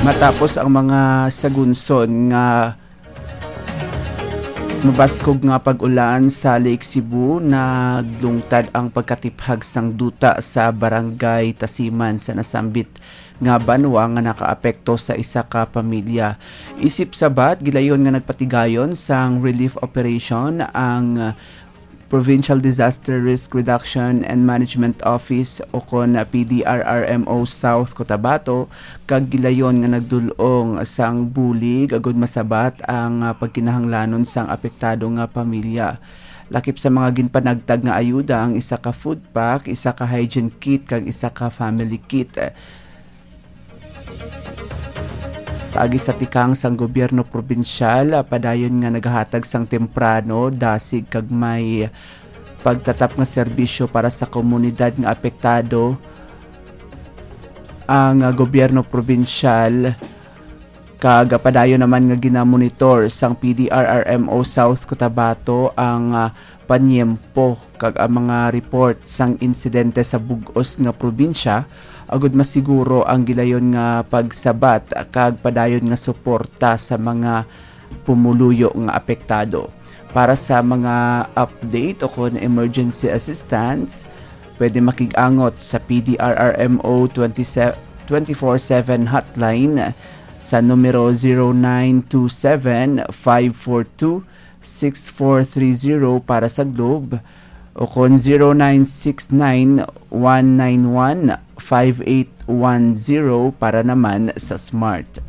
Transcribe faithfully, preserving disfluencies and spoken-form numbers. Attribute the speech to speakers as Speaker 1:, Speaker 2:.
Speaker 1: Matapos ang mga sagunson nga mabaskog nga pag-ulan sa Lake Cebu, naglungtad ang pagkatiphag sang duta sa barangay Tasiman sa nasambit nga banwa nga nakaapekto sa isa ka pamilya. Isip sabat gilayon nga nagpatigayon sang relief operation ang Provincial Disaster Risk Reduction and Management Office o kon P D R R M O South Cotabato kag gilayon nga nagdulong sang bulig agud masabat ang uh, pagkinahanglanon sang apektado nga pamilya. Lakip sa mga ginpanagtag nga ayuda ang isa ka food pack, isa ka hygiene kit kag isa ka family kit. Paagi sa tikang sang gobyerno probinsyal, padayon nga naghahatag sang temprano, dasig kag may pagtatap nga serbisyo para sa komunidad nga apektado. Ang uh, gobyerno probinsyal kag padayon naman nga ginamonitor sang P D R R M O South Cotabato ang uh, panyempo kag ang mga report sang insidente sa bug-os nga probinsya agud masiguro ang gilayon nga pagsabat kag padayon nga suporta sa mga pumuluyo nga apektado. Para sa mga update o kon emergency assistance, pwede makig-angot sa P D R R M O twenty-four seven hotline sa numero zero nine two seven, five four two, six four three zero para sa Globe o kon zero nine six nine, one nine one, five eight one zero para naman sa Smart.